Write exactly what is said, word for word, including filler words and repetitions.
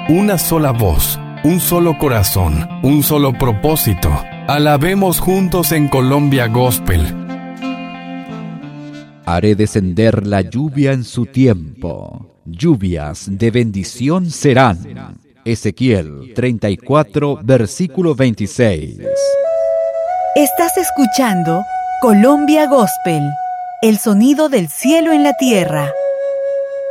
una sola voz, un solo corazón, un solo propósito. Alabemos juntos en Colombia Gospel. Haré descender la lluvia en su tiempo. Lluvias de bendición serán. Ezequiel treinta y cuatro, versículo veintiséis. Estás escuchando Colombia Gospel, el sonido del cielo en la tierra.